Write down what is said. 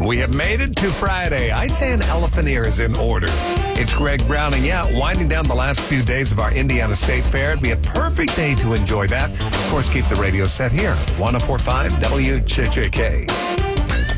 We have made it to Friday. I'd say an elephant ear is in order. It's Greg Browning. Yeah, winding down the last few days of our Indiana State Fair. It'd be a perfect day to enjoy that. Of course, keep the radio set here. 104.5 WCHK.